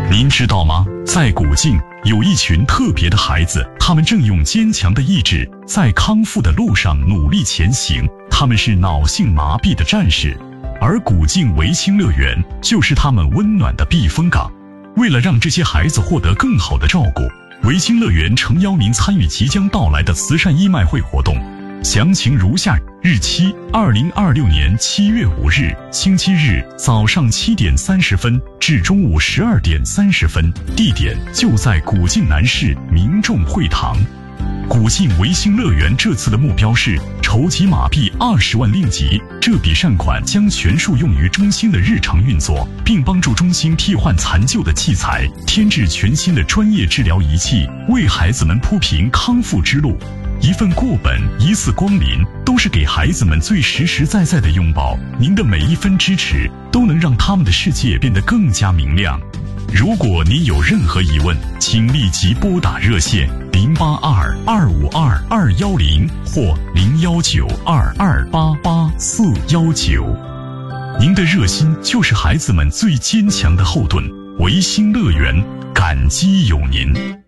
您知道吗？在古晋有一群特别的孩子，他们正用坚强的意志在康复的路上努力前行。他们是脑性麻痹的战士，而古晋维清乐园就是他们温暖的避风港。为了让这些孩子获得更好的照顾，维清乐园诚邀您参与即将到来的慈善义卖会活动。详情如下：日期2026年7月5日，星期日，早上7点30分至中午12点30分，地点就在古晋南市民众会堂。古晋维新乐园这次的目标是筹集马币20万令吉，这笔善款将全数用于中心的日常运作，并帮助中心替换残旧的器材，添置全新的专业治疗仪器，为孩子们铺平康复之路。一份过本，一次光临，都是给孩子们最实实在在的拥抱。您的每一分支持，都能让他们的世界变得更加明亮。如果您有任何疑问，请立即拨打热线082-252-210或019-2288-419。您的热心就是孩子们最坚强的后盾。维新乐园，感激有您。